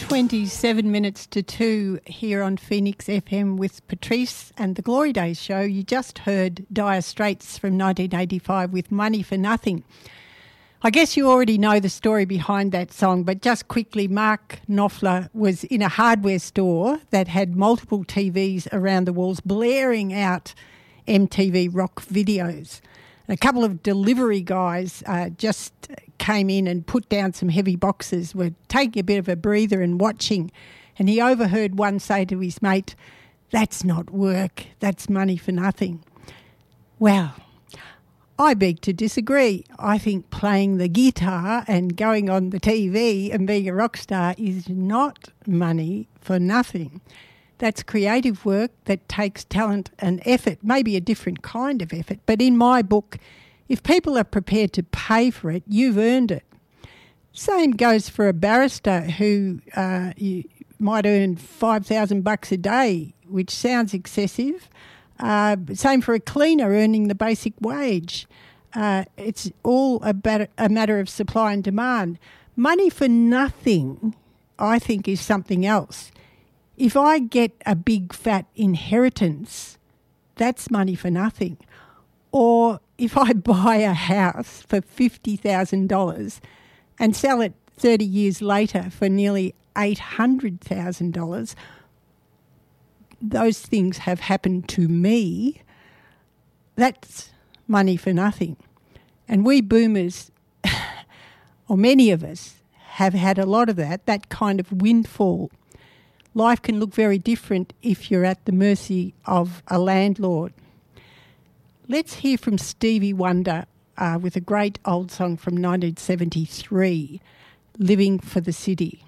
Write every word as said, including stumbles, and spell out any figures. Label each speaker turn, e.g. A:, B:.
A: twenty-seven minutes to two here on Phoenix F M with Patrice and the Glory Days show. You just heard Dire Straits from nineteen eighty-five with Money for Nothing. I guess you already know the story behind that song, but just quickly, Mark Knopfler was in a hardware store that had multiple T Vs around the walls blaring out M T V rock videos. And a couple of delivery guys uh, just came in and put down some heavy boxes, were taking a bit of a breather and watching, and he overheard one say to his mate, "That's not work, that's money for nothing." Well, I beg to disagree. I think playing the guitar and going on the T V and being a rock star is not money for nothing. That's creative work that takes talent and effort, maybe a different kind of effort. But in my book, if people are prepared to pay for it, you've earned it. Same goes for a barrister who uh, you might earn five thousand bucks a day, which sounds excessive. Uh, same for a cleaner earning the basic wage. Uh, it's all about a matter of supply and demand. Money for nothing, I think, is something else. If I get a big fat inheritance, that's money for nothing. Or if I buy a house for fifty thousand dollars and sell it thirty years later for nearly eight hundred thousand dollars, those things have happened to me. That's money for nothing. And we boomers, or many of us, have had a lot of that, that kind of windfall. Life can look very different if you're at the mercy of a landlord. Let's hear from Stevie Wonder uh, with a great old song from nineteen seventy-three, Living for the City.